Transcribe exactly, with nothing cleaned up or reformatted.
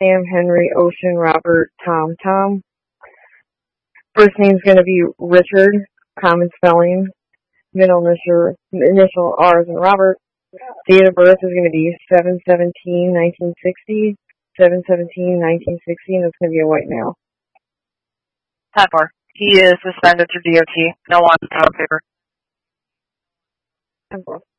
Sam, Henry, Ocean, Robert, Tom, Tom. First name's going to be Richard, common spelling. Middle initial, initial R is in Robert. Date of birth is going to be seven seventeen nineteen sixty. seven seventeen nineteen sixty, and it's going to be a white male. ten four. He is suspended through D O T. No one on paper. ten four.